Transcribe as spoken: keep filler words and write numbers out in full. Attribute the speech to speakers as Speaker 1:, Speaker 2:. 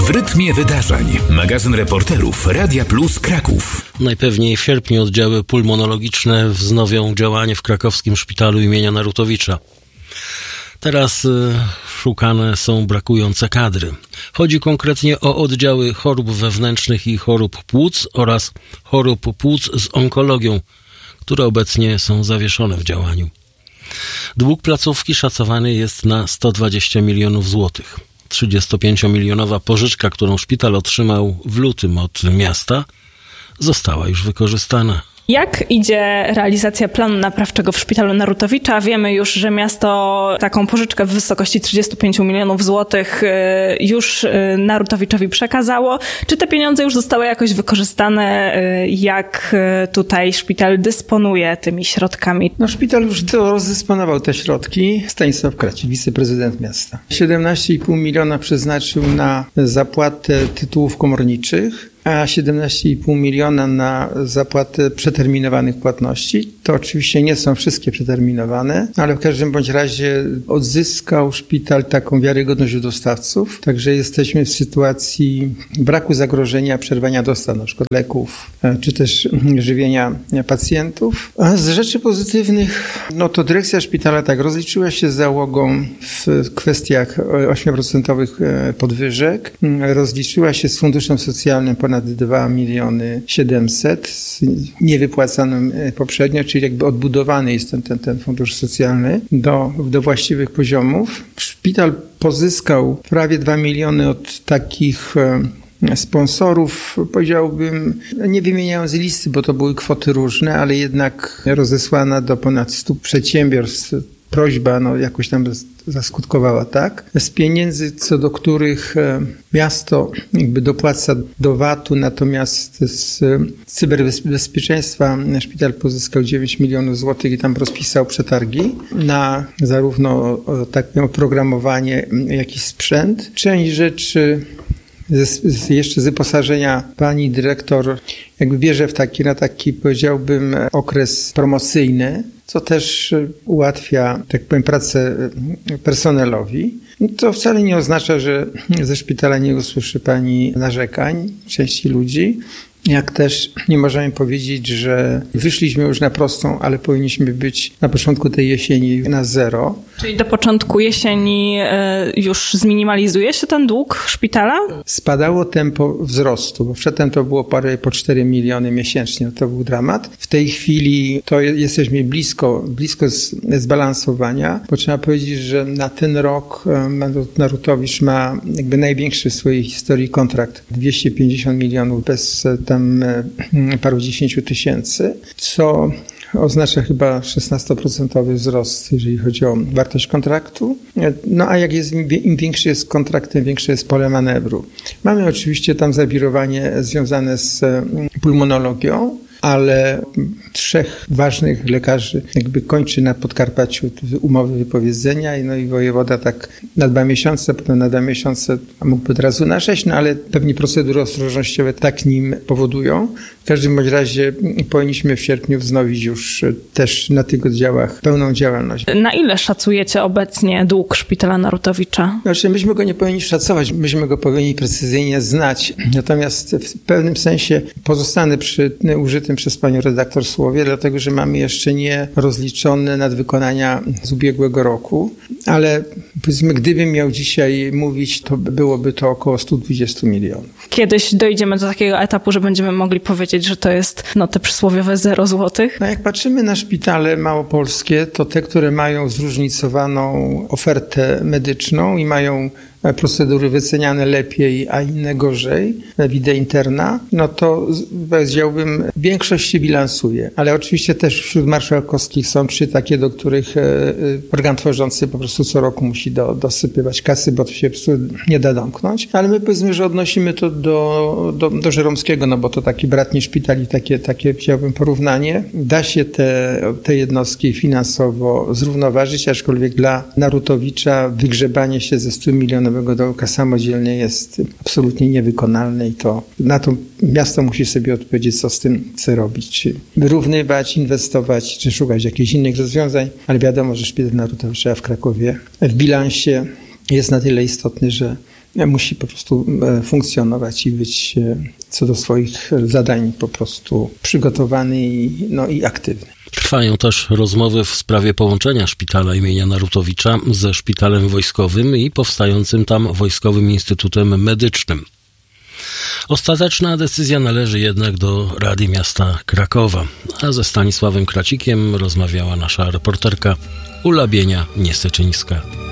Speaker 1: W rytmie wydarzeń. Magazyn reporterów Radia Plus Kraków.
Speaker 2: Najpewniej w sierpniu oddziały pulmonologiczne wznowią działanie w krakowskim szpitalu imienia Narutowicza. Teraz y, szukane są brakujące kadry. Chodzi konkretnie o oddziały chorób wewnętrznych i chorób płuc oraz chorób płuc z onkologią, które obecnie są zawieszone w działaniu. Dług placówki szacowany jest na sto dwadzieścia milionów złotych. trzydziestopięciomilionowa pożyczka, którą szpital otrzymał w lutym od miasta, została już wykorzystana.
Speaker 3: Jak idzie realizacja planu naprawczego w szpitalu Narutowicza? Wiemy już, że miasto taką pożyczkę w wysokości trzydziestu pięciu milionów złotych już Narutowiczowi przekazało. Czy te pieniądze już zostały jakoś wykorzystane? Jak tutaj szpital dysponuje tymi środkami?
Speaker 4: No, szpital już rozdysponował te środki. Stanisław Kraci, wiceprezydent miasta. siedemnaście i pół miliona przeznaczył na zapłatę tytułów komorniczych, a siedemnaście i pół miliona na zapłatę przeterminowanych płatności. To oczywiście nie są wszystkie przeterminowane, ale w każdym bądź razie odzyskał szpital taką wiarygodność u dostawców, także jesteśmy w sytuacji braku zagrożenia przerwania dostaw, na przykład leków, czy też żywienia pacjentów. A z rzeczy pozytywnych, no to dyrekcja szpitala tak rozliczyła się z załogą w kwestiach ośmioprocentowych podwyżek, rozliczyła się z funduszem socjalnym ponad dwa miliony siedemset, niewypłacanym poprzednio, czyli jakby odbudowany jest ten, ten, ten fundusz socjalny do, do właściwych poziomów. Szpital pozyskał prawie dwa miliony od takich sponsorów, powiedziałbym, nie wymieniając listy, bo to były kwoty różne, ale jednak rozesłana do ponad stu przedsiębiorstw prośba, no jakoś tam zaskutkowała, tak? Z pieniędzy, co do których miasto jakby dopłaca do vat-u, natomiast z cyberbezpieczeństwa szpital pozyskał dziewięć milionów złotych i tam rozpisał przetargi na zarówno tak powiem, oprogramowanie, jak i sprzęt. Część rzeczy z, z, jeszcze z wyposażenia pani dyrektor jakby bierze w taki, na taki, powiedziałbym, okres promocyjny, co też ułatwia, tak powiem, pracę personelowi. To wcale nie oznacza, że ze szpitala nie usłyszy pani narzekań części ludzi. Jak też nie możemy powiedzieć, że wyszliśmy już na prostą, ale powinniśmy być na początku tej jesieni na zero.
Speaker 3: Czyli do początku jesieni już zminimalizuje się ten dług szpitala?
Speaker 4: Spadało tempo wzrostu, bo przedtem to było parę po cztery miliony miesięcznie, to był dramat. W tej chwili to jesteśmy blisko, blisko zbalansowania, bo trzeba powiedzieć, że na ten rok Narutowicz ma jakby największy w swojej historii kontrakt, dwieście pięćdziesiąt milionów bez tam paru dziesięciu tysięcy, co oznacza chyba szesnastoprocentowy wzrost, jeżeli chodzi o wartość kontraktu. No a jak jest, im większy jest kontrakt, tym większe jest pole manewru. Mamy oczywiście tam zawirowanie związane z pulmonologią, ale trzech ważnych lekarzy jakby kończy na Podkarpaciu umowy wypowiedzenia, no i wojewoda tak na dwa miesiące, potem na dwa miesiące, a mógłby od razu na sześć, no ale pewnie procedury ostrożnościowe tak nim powodują. W każdym bądź razie powinniśmy w sierpniu wznowić już też na tych oddziałach pełną działalność.
Speaker 3: Na ile szacujecie obecnie dług szpitala Narutowicza?
Speaker 4: Znaczy, myśmy go nie powinni szacować, myśmy go powinni precyzyjnie znać. Natomiast w pewnym sensie pozostanę przy użytym przez panią redaktor słowie, dlatego że mamy jeszcze nie rozliczone nadwykonania z ubiegłego roku, ale powiedzmy, gdybym miał dzisiaj mówić, to byłoby to około sto dwadzieścia milionów.
Speaker 3: Kiedyś dojdziemy do takiego etapu, że będziemy mogli powiedzieć, że to jest no te przysłowiowe zero złotych?
Speaker 4: No jak patrzymy na szpitale małopolskie, to te, które mają zróżnicowaną ofertę medyczną i mają procedury wyceniane lepiej, a inne gorzej, vide interna, no to powiedziałbym, większość się bilansuje. Ale oczywiście też wśród marszałkowskich są trzy takie, do których organ tworzący po prostu co roku musi do, dosypywać kasy, bo to się po prostu nie da domknąć. Ale my powiedzmy, że odnosimy to do, do, do Żeromskiego, no bo to taki bratni szpital i takie, takie chciałbym porównanie. Da się te, te jednostki finansowo zrównoważyć, aczkolwiek dla Narutowicza wygrzebanie się ze stu milionów dołka samodzielnie jest absolutnie niewykonalne i to na to miasto musi sobie odpowiedzieć, co z tym chce robić. Czy wyrównywać, inwestować, czy szukać jakichś innych rozwiązań, ale wiadomo, że szpital Narutowicza w Krakowie w bilansie jest na tyle istotny, że musi po prostu funkcjonować i być co do swoich zadań po prostu przygotowany i, no, i aktywny.
Speaker 2: Trwają też rozmowy w sprawie połączenia szpitala imienia Narutowicza ze szpitalem wojskowym i powstającym tam Wojskowym Instytutem Medycznym. Ostateczna decyzja należy jednak do Rady Miasta Krakowa, a ze Stanisławem Kracikiem rozmawiała nasza reporterka Ula Bienia-Nieseczyńska.